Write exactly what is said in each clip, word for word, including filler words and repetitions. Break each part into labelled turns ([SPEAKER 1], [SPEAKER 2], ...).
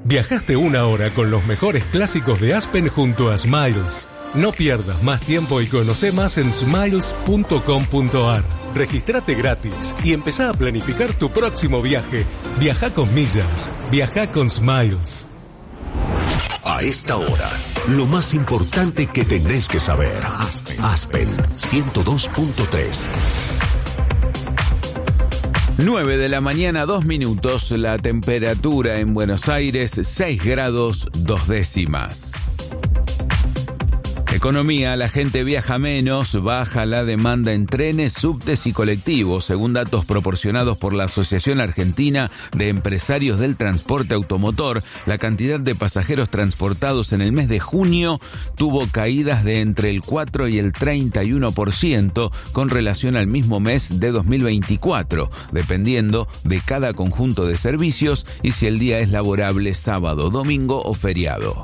[SPEAKER 1] Viajaste una hora con los mejores clásicos de Aspen junto a Smiles. No pierdas más tiempo y conoce más en smiles punto com punto a r. Regístrate gratis y empezá a planificar tu próximo viaje. Viaja con millas. Viaja con Smiles.
[SPEAKER 2] A esta hora, lo más importante que tenés que saber. Aspen, Aspen ciento dos punto tres.
[SPEAKER 3] nueve de la mañana, dos minutos. La temperatura en Buenos Aires, seis grados, dos décimas. Economía, la gente viaja menos, baja la demanda en trenes, subtes y colectivos, según datos proporcionados por la Asociación Argentina de Empresarios del Transporte Automotor. La cantidad de pasajeros transportados en el mes de junio tuvo caídas de entre el cuatro y el treinta y uno por ciento con relación al mismo mes de dos mil veinticuatro, dependiendo de cada conjunto de servicios y si el día es laborable sábado, domingo o feriado.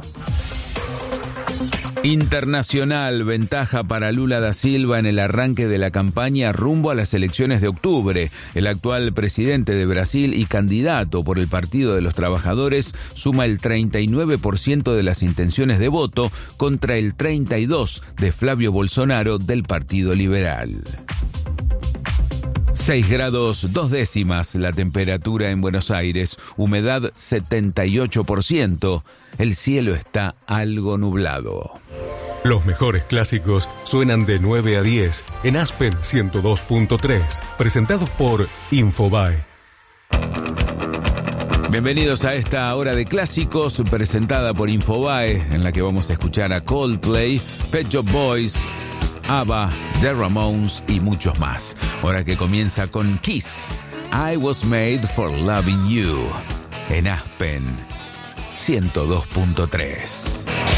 [SPEAKER 3] Internacional, ventaja para Lula da Silva en el arranque de la campaña rumbo a las elecciones de octubre. El actual presidente de Brasil y candidato por el Partido de los Trabajadores suma el treinta y nueve por ciento de las intenciones de voto contra el treinta y dos por ciento de Flavio Bolsonaro del Partido Liberal. seis grados, dos décimas la temperatura en Buenos Aires, humedad setenta y ocho por ciento. El cielo está algo nublado.
[SPEAKER 1] Los mejores clásicos suenan de nueve a diez en Aspen ciento dos punto tres, presentados por Infobae.
[SPEAKER 3] Bienvenidos a esta hora de clásicos presentada por Infobae, en la que vamos a escuchar a Coldplay, Pet Shop Boys, ABBA, The Ramones y muchos más. Hora que comienza con Kiss, I Was Made for Loving You, en Aspen ciento dos punto tres.